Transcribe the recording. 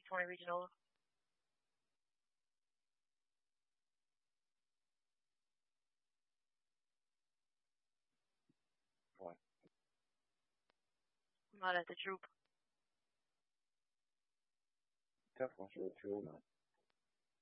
D20 regional. Ouais. Not at the troop. Putain, franchement, tu vois, là.